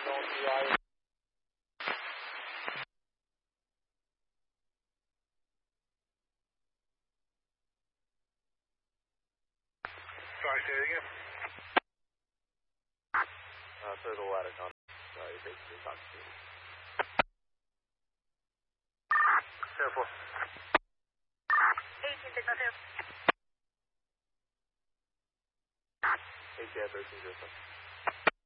Sorry, say it again. Clear the ladder, Con. You're basically talking to me. Careful. 18-602. ATF 1307.